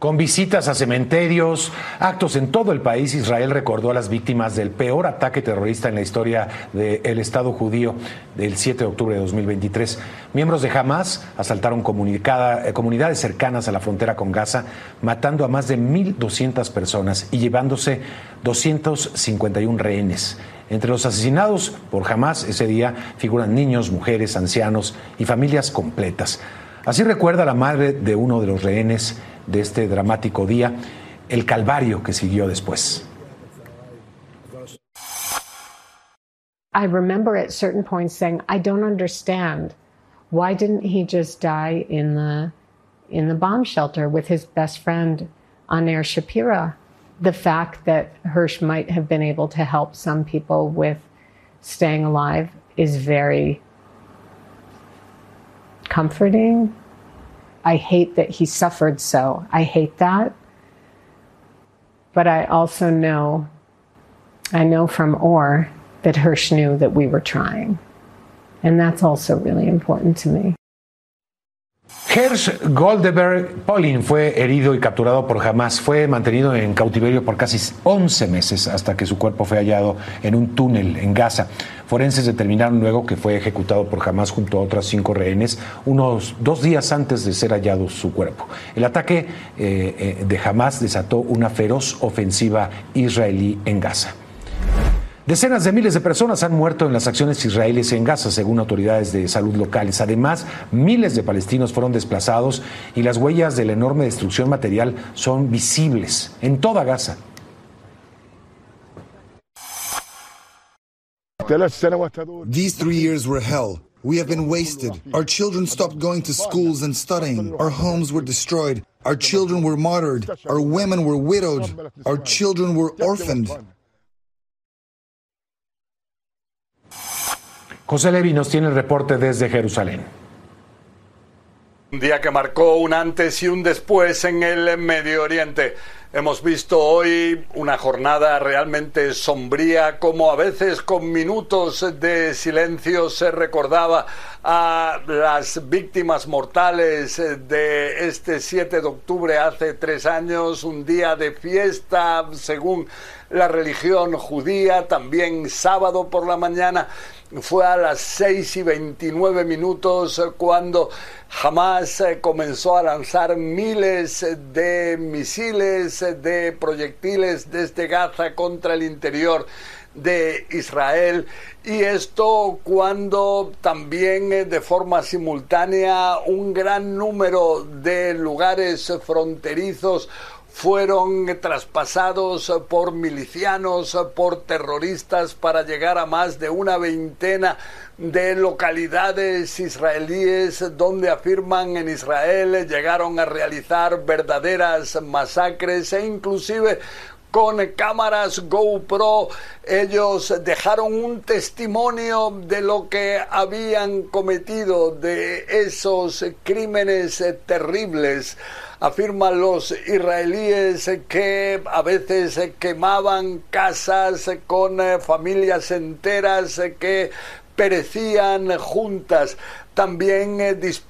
Con visitas a cementerios, actos en todo el país, Israel recordó a las víctimas del peor ataque terrorista en la historia del Estado judío del 7 de octubre de 2023. Miembros de Hamas asaltaron comunidades cercanas a la frontera con Gaza, matando a más de 1,200 personas y llevándose 251 rehenes. Entre los asesinados por Hamas ese día figuran niños, mujeres, ancianos y familias completas. Así recuerda la madre de uno de los rehenes de este dramático día, el calvario que siguió después. I remember at certain points saying, I don't understand. Why didn't he just die in the bomb shelter with his best friend, Aner Shapira? The fact that Hersh might have been able to help some people with staying alive is very comforting. I hate that he suffered so. I hate that. But I also know from Or that Hersh knew that we were trying. And that's also really important to me. Hersh Goldberg Polin fue herido y capturado por Hamas. Fue mantenido en cautiverio por casi 11 meses hasta que su cuerpo fue hallado en un túnel en Gaza. Forenses determinaron luego que fue ejecutado por Hamas junto a otros 5 rehenes unos 2 días antes de ser hallado su cuerpo. El ataque de Hamas desató una feroz ofensiva israelí en Gaza. Decenas de miles de personas han muerto en las acciones israelíes en Gaza, según autoridades de salud locales. Además, miles de palestinos fueron desplazados y las huellas de la enorme destrucción material son visibles en toda Gaza. These 3 years were hell. We have been wasted. Our children stopped going to schools and studying. Our homes were destroyed. Our children were martyred. Our women were widowed. Our children were orphaned. José Levi nos tiene el reporte desde Jerusalén. Un día que marcó un antes y un después en el Medio Oriente. Hemos visto hoy una jornada realmente sombría, como a veces con minutos de silencio se recordaba a las víctimas mortales de este 7 de octubre hace 3 años, un día de fiesta según la religión judía, también sábado por la mañana. Fue a las 6:29 cuando Hamas comenzó a lanzar miles de misiles, de proyectiles desde Gaza contra el interior de Israel, y esto cuando también de forma simultánea un gran número de lugares fronterizos fueron traspasados por milicianos, por terroristas, para llegar a más de una veintena de localidades israelíes donde afirman en Israel llegaron a realizar verdaderas masacres e inclusive con cámaras GoPro ellos dejaron un testimonio de lo que habían cometido, de esos crímenes terribles. Afirman los israelíes que a veces quemaban casas con familias enteras que perecían juntas. También